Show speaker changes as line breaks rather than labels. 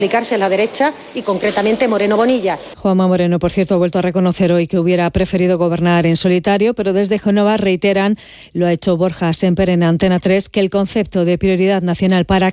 aplicarse a la derecha y concretamente Moreno Bonilla.
Juanma Moreno, por cierto, ha vuelto a reconocer hoy que hubiera preferido gobernar en solitario, pero desde Génova reiteran, lo ha hecho Borja Semper en Antena 3, que el concepto de prioridad nacional para